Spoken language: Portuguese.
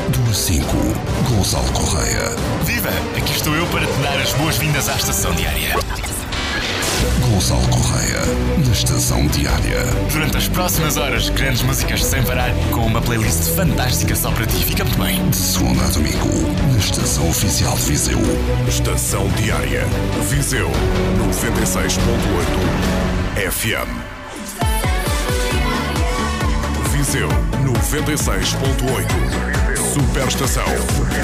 Do 5, Gonçalo Correia. Viva! Aqui estou eu para te dar as boas-vindas à Estação Diária. Gonçalo Correia, na Estação Diária. Durante as próximas horas, grandes músicas sem parar, com uma playlist fantástica só para ti. Fica muito bem. De segunda a domingo, na Estação Oficial de Viseu. Estação Diária. Viseu 96.8 FM. Viseu 96.8 Superestação.